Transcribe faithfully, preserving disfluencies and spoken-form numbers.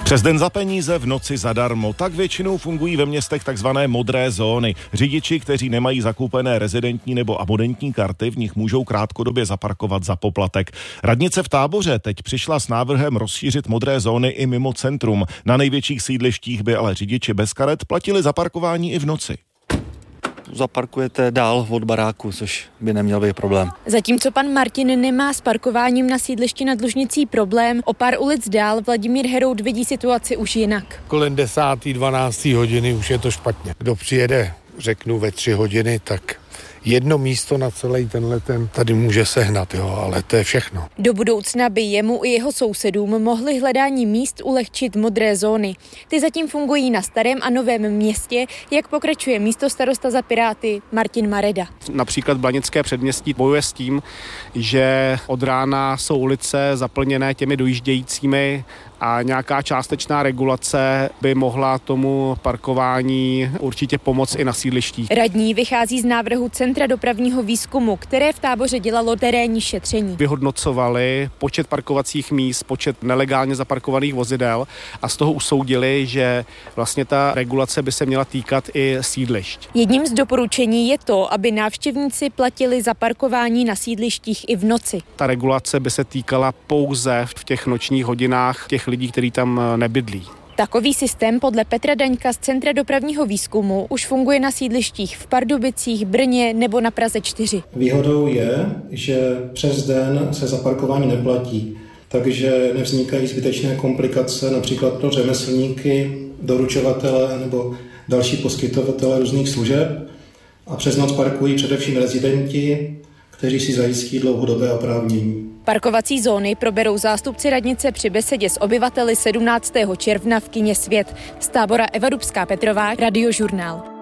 Přes den za peníze, v noci zadarmo. Tak většinou fungují ve městech takzvané modré zóny. Řidiči, kteří nemají zakoupené rezidentní nebo abonentní karty, v nich můžou krátkodobě zaparkovat za poplatek. Radnice v Táboře teď přišla s návrhem rozšířit modré zóny i mimo centrum. Na největších sídlištích by ale řidiči bez karet platili za parkování i v noci. Zaparkujete dál od baráku, což by neměl být problém. Zatímco pan Martin nemá s parkováním na sídlišti Nad Lužnicí problém, o pár ulic dál Vladimír Herout vidí situaci už jinak. Kolem desáté, dvanácté hodiny už je to špatně. Kdo přijede, řeknu ve tři hodiny, tak jedno místo na celý tenhle ten tady může sehnat, jo, ale to je všechno. Do budoucna by jemu i jeho sousedům mohly hledání míst ulehčit modré zóny. Ty zatím fungují na Starém a Novém Městě, jak pokračuje místostarosta za Piráty Martin Mareda. Například Blanické předměstí bojuje s tím, že od rána jsou ulice zaplněné těmi dojíždějícími a nějaká částečná regulace by mohla tomu parkování určitě pomoct i na sídlištích. Radní vychází z návrhu Centra dopravního výzkumu, které v Táboře dělalo terénní šetření. Vyhodnocovali počet parkovacích míst, počet nelegálně zaparkovaných vozidel a z toho usoudili, že vlastně ta regulace by se měla týkat i sídlišť. Jedním z doporučení je to, aby návštěvníci platili za parkování na sídlištích i v noci. Ta regulace by se týkala pouze v těch nočních hodinách těch lidí, kteří tam nebydlí. Takový systém podle Petra Daňka z Centra dopravního výzkumu už funguje na sídlištích v Pardubicích, Brně nebo na Praze čtyři. Výhodou je, že přes den se za parkování neplatí, takže nevznikají zbytečné komplikace například pro řemeslníky, doručovatele nebo další poskytovatele různých služeb a přes noc parkují především rezidenti, kteří si zajistí dlouhodobé oprávnění. Parkovací zóny proberou zástupci radnice při besedě s obyvateli sedmnáctého června v kině Svět. Z Tábora Eva Dubská Petrová, Radiožurnál.